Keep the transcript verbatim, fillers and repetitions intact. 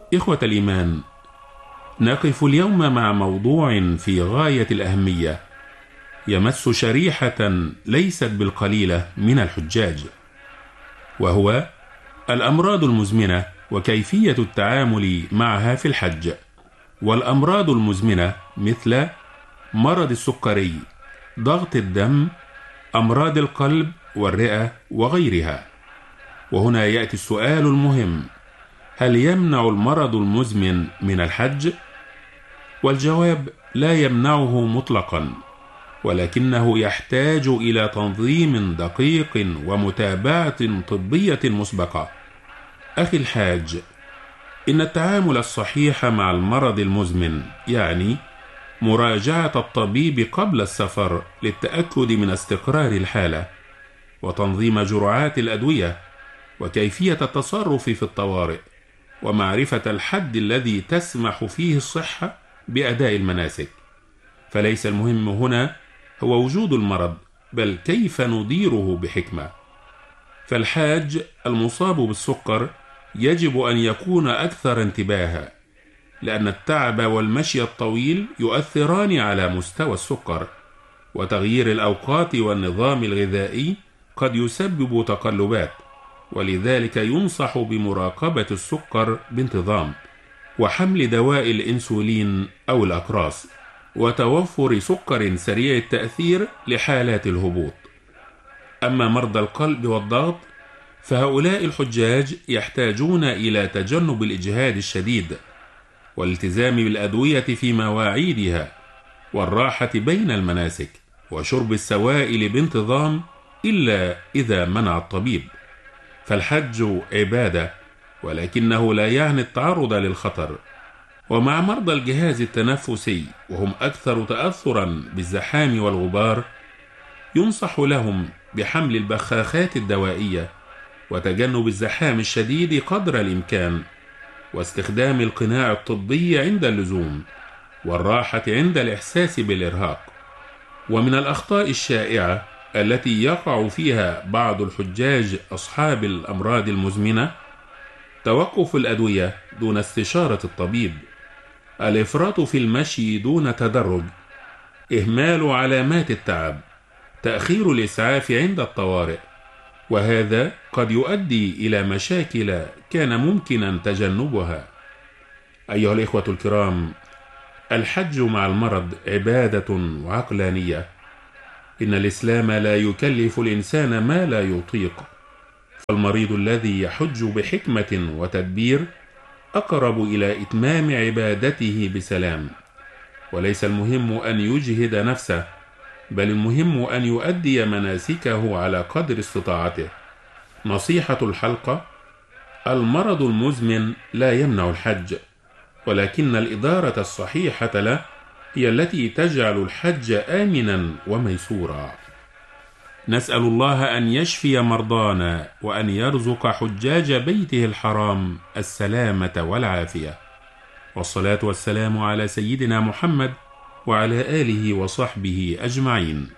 إخوة الإيمان، نقف اليوم مع موضوع في غاية الأهمية يمس شريحة ليست بالقليلة من الحجاج، وهو الأمراض المزمنة وكيفية التعامل معها في الحج. والأمراض المزمنة مثل مرض السكري، ضغط الدم، أمراض القلب والرئة وغيرها. وهنا يأتي السؤال المهم: هل يمنع المرض المزمن من الحج؟ والجواب: لا يمنعه مطلقا، ولكنه يحتاج إلى تنظيم دقيق ومتابعة طبية مسبقة. أخي الحاج، إن التعامل الصحيح مع المرض المزمن يعني مراجعة الطبيب قبل السفر للتأكد من استقرار الحالة، وتنظيم جرعات الأدوية، وكيفية التصرف في الطوارئ، ومعرفة الحد الذي تسمح فيه الصحة بأداء المناسك. فليس المهم هنا هو وجود المرض، بل كيف نديره بحكمة. فالحاج المصاب بالسكر يجب أن يكون أكثر انتباها، لأن التعب والمشي الطويل يؤثران على مستوى السكر، وتغيير الأوقات والنظام الغذائي قد يسبب تقلبات، ولذلك ينصح بمراقبة السكر بانتظام، وحمل دواء الإنسولين أو الأقراص، وتوفر سكر سريع التأثير لحالات الهبوط. أما مرضى القلب والضغط فهؤلاء الحجاج يحتاجون إلى تجنب الإجهاد الشديد، والالتزام بالأدوية في مواعيدها، والراحة بين المناسك، وشرب السوائل بانتظام إلا إذا منع الطبيب. فالحج عبادة، ولكنه لا يعني التعرض للخطر. ومع مرضى الجهاز التنفسي وهم أكثر تأثرا بالزحام والغبار، ينصح لهم بحمل البخاخات الدوائية، وتجنب الزحام الشديد قدر الإمكان، واستخدام القناع الطبي عند اللزوم، والراحة عند الإحساس بالإرهاق. ومن الأخطاء الشائعة التي يقع فيها بعض الحجاج أصحاب الأمراض المزمنة توقف الأدوية دون استشارة الطبيب، الإفراط في المشي دون تدرج، إهمال علامات التعب، تأخير الإسعاف عند الطوارئ، وهذا قد يؤدي إلى مشاكل كان ممكنا تجنبها. أيها الإخوة الكرام، الحج مع المرض عبادة وعقلانية. إن الإسلام لا يكلف الإنسان ما لا يطيق، فالمريض الذي يحج بحكمة وتدبير أقرب إلى إتمام عبادته بسلام. وليس المهم أن يجهد نفسه، بل المهم أن يؤدي مناسكه على قدر استطاعته. نصيحة الحلقة: المرض المزمن لا يمنع الحج، ولكن الإدارة الصحيحة له هي التي تجعل الحج آمنا وميسورا. نسأل الله أن يشفي مرضانا، وأن يرزق حجاج بيته الحرام السلامة والعافية، والصلاة والسلام على سيدنا محمد وعلى آله وصحبه أجمعين.